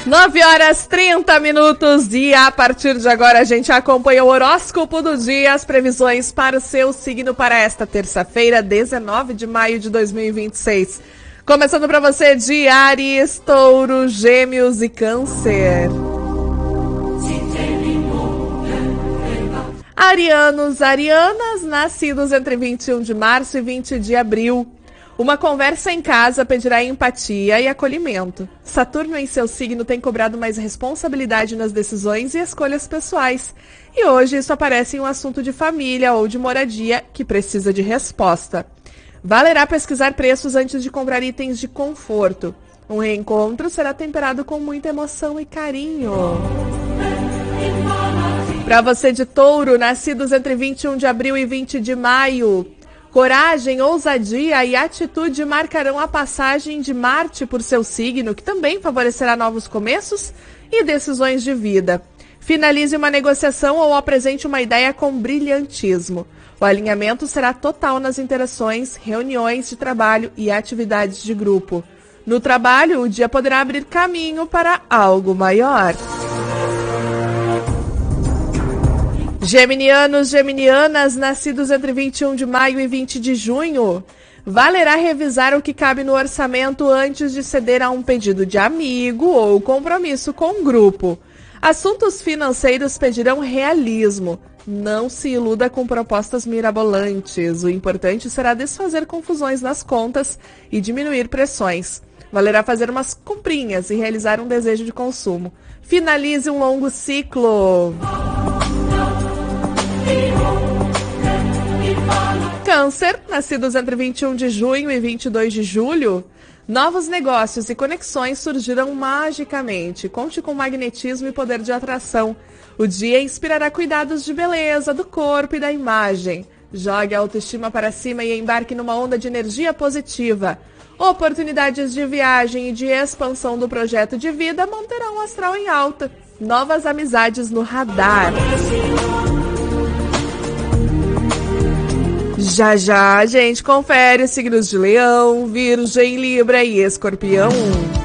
9h30 e a partir de agora a gente acompanha o horóscopo do dia, as previsões para o seu signo para esta terça-feira, 19 de maio de 2026. Começando para você de Áries, Touro, Gêmeos e Câncer. Arianos, arianas, nascidos entre 21 de março e 20 de abril. Uma conversa em casa pedirá empatia e acolhimento. Saturno em seu signo tem cobrado mais responsabilidade nas decisões e escolhas pessoais. E hoje isso aparece em um assunto de família ou de moradia que precisa de resposta. Valerá pesquisar preços antes de comprar itens de conforto. Um reencontro será temperado com muita emoção e carinho. Para você de Touro, nascidos entre 21 de abril e 20 de maio... Coragem, ousadia e atitude marcarão a passagem de Marte por seu signo, que também favorecerá novos começos e decisões de vida. Finalize uma negociação ou apresente uma ideia com brilhantismo. O alinhamento será total nas interações, reuniões de trabalho e atividades de grupo. No trabalho, o dia poderá abrir caminho para algo maior. Geminianos, geminianas, nascidos entre 21 de maio e 20 de junho. Valerá revisar o que cabe no orçamento antes de ceder a um pedido de amigo ou compromisso com um grupo. Assuntos financeiros pedirão realismo. Não se iluda com propostas mirabolantes. O importante será desfazer confusões nas contas e diminuir pressões. Valerá fazer umas comprinhas e realizar um desejo de consumo. Finalize um longo ciclo. Câncer, nascidos entre 21 de junho e 22 de julho. Novos negócios e conexões surgirão magicamente. Conte com magnetismo e poder de atração. O dia inspirará cuidados de beleza, do corpo e da imagem. Jogue a autoestima para cima e embarque numa onda de energia positiva. Oportunidades de viagem e de expansão do projeto de vida manterão o astral em alta. Novas amizades no radar. Já a gente confere os signos de Leão, Virgem, Libra e Escorpião.